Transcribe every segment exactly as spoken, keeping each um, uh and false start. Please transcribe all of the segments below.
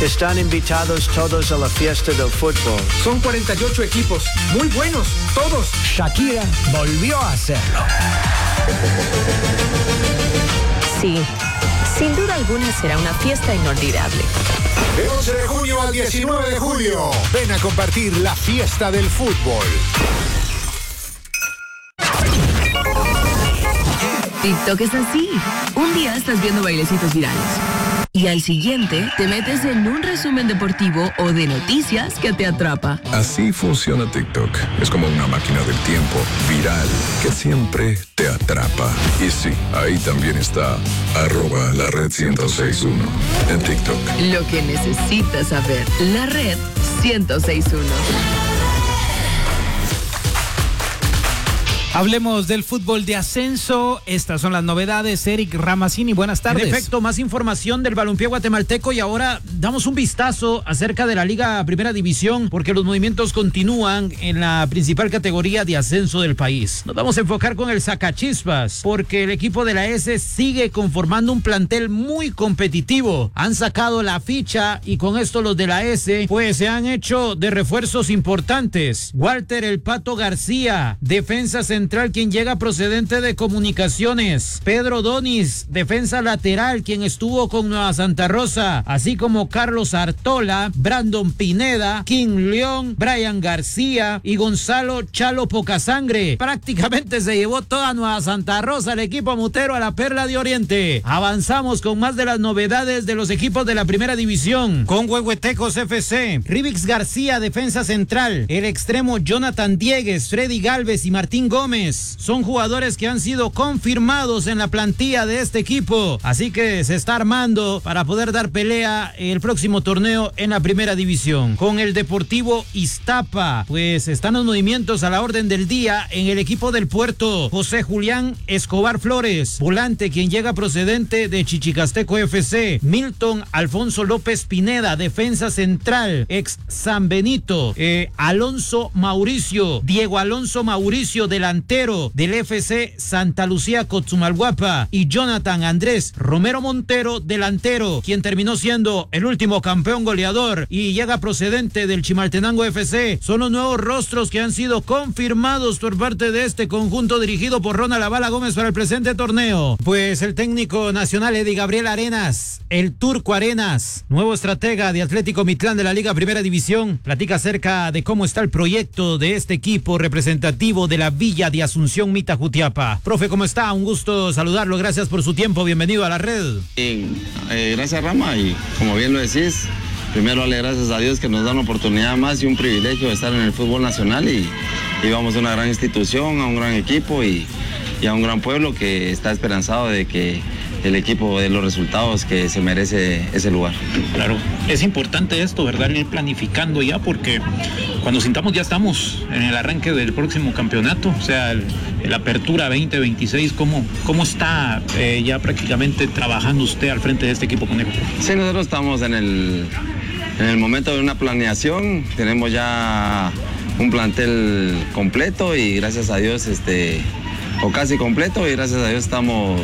Están invitados todos a la fiesta del fútbol. Son cuarenta y ocho equipos, muy buenos, todos. Shakira volvió a hacerlo. Sí, sin duda alguna será una fiesta inolvidable. Del once de junio al diecinueve de julio, ven a compartir la fiesta del fútbol. TikTok es así. Un día estás viendo bailecitos virales y al siguiente te metes en un resumen deportivo o de noticias que te atrapa. Así funciona TikTok. Es como una máquina del tiempo viral que siempre te atrapa. Y sí, ahí también está arroba la red ciento seis punto uno en TikTok. Lo que necesitas saber. La red ciento seis punto uno. Hablemos del fútbol de ascenso. Estas son las novedades. Eric Ramazzini, buenas tardes. En efecto, más información del balompié guatemalteco y ahora damos un vistazo acerca de la Liga Primera División porque los movimientos continúan en la principal categoría de ascenso del país. Nos vamos a enfocar con el Sacachispas porque el equipo de la S sigue conformando un plantel muy competitivo. Han sacado la ficha y con esto los de la S pues se han hecho de refuerzos importantes. Walter El Pato García, defensa central Central, quien llega procedente de Comunicaciones. Pedro Donis, defensa lateral, quien estuvo con Nueva Santa Rosa, así como Carlos Artola, Brandon Pineda, King León, Brian García y Gonzalo Chalo Pocasangre. Prácticamente se llevó toda Nueva Santa Rosa el equipo mutero a la Perla de Oriente. Avanzamos con más de las novedades de los equipos de la Primera División. Con Huehuetecos F C, Rivix García, defensa central, el extremo Jonathan Diegues, Freddy Galvez y Martín Gómez son jugadores que han sido confirmados en la plantilla de este equipo, así que se está armando para poder dar pelea el próximo torneo en la Primera División. Con el Deportivo Iztapa, pues están los movimientos a la orden del día en el equipo del Puerto. José Julián Escobar Flores, volante, quien llega procedente de Chichicasteco F C. Milton Alfonso López Pineda, defensa central, ex San Benito. Eh, Alonso Mauricio, Diego Alonso Mauricio, delantero del F C Santa Lucía Cotzumalguapa, y Jonathan Andrés Romero Montero, delantero, quien terminó siendo el último campeón goleador y llega procedente del Chimaltenango F C. Son los nuevos rostros que han sido confirmados por parte de este conjunto dirigido por Ronald Avala Gómez para el presente torneo. Pues el técnico nacional Eddie Gabriel Arenas, el Turco Arenas, nuevo estratega de Atlético Mitlán de la Liga Primera División, platica acerca de cómo está el proyecto de este equipo representativo de la Villa de Asunción Mita Jutiapa. Profe, ¿cómo está? Un gusto saludarlo, gracias por su tiempo, bienvenido a la red. Eh, eh, gracias, Rama, y como bien lo decís, primero darle gracias a Dios que nos da una oportunidad más y un privilegio de estar en el fútbol nacional y, y vamos a una gran institución, a un gran equipo y, y a un gran pueblo que está esperanzado de que el equipo dé los resultados que se merece ese lugar. Claro, es importante esto, ¿verdad? Ir planificando ya, porque cuando sintamos ya estamos en el arranque del próximo campeonato, o sea, el, el Apertura veinte veintiséis, ¿cómo, cómo está eh, ya prácticamente trabajando usted al frente de este equipo Conejo? Sí, nosotros estamos en el, en el momento de una planeación, tenemos ya un plantel completo y gracias a Dios, este, o casi completo, y gracias a Dios estamos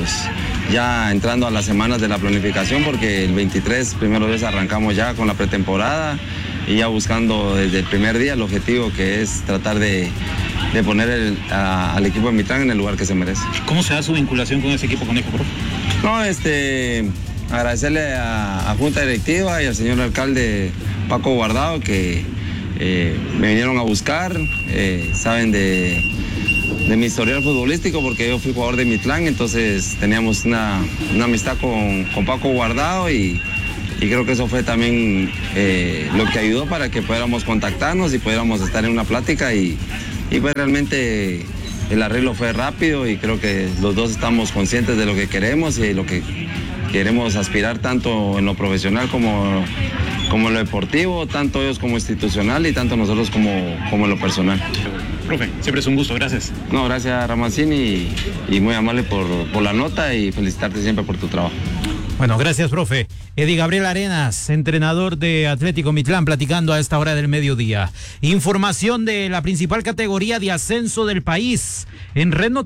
ya entrando a las semanas de la planificación, porque el veintitrés, primero Dios, arrancamos ya con la pretemporada y ya buscando desde el primer día el objetivo, que es tratar de, de poner el, a, al equipo de Mitlán en el lugar que se merece. ¿Cómo se da su vinculación con ese equipo Conejo, profe? No, este, agradecerle a, a Junta Directiva y al señor alcalde Paco Guardado que eh, me vinieron a buscar, eh, saben de... de mi historial futbolístico, porque yo fui jugador de Mitlán, entonces teníamos una, una amistad con, con Paco Guardado y, y creo que eso fue también eh, lo que ayudó para que pudiéramos contactarnos y pudiéramos estar en una plática y, y pues realmente el arreglo fue rápido y creo que los dos estamos conscientes de lo que queremos y lo que queremos aspirar tanto en lo profesional como, como en lo deportivo, tanto ellos como institucional y tanto nosotros como, como en lo personal. Profe, siempre es un gusto, gracias. No, gracias Ramazzini y, y muy amable por, por la nota y felicitarte siempre por tu trabajo. Bueno, gracias, profe. Eddie Gabriel Arenas, entrenador de Atlético Mitlán, platicando a esta hora del mediodía. Información de la principal categoría de ascenso del país. En Red